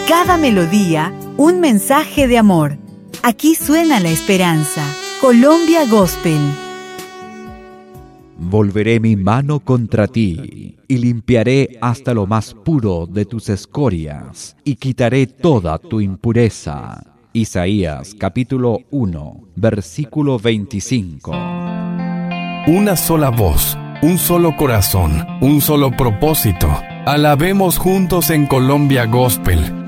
Cada melodía, un mensaje de amor. Aquí suena la esperanza. Colombia Gospel. Volveré mi mano contra ti, y limpiaré hasta lo más puro de tus escorias, y quitaré toda tu impureza. Isaías capítulo 1, versículo 25. Una sola voz, un solo corazón, un solo propósito. Alabemos juntos en Colombia Gospel.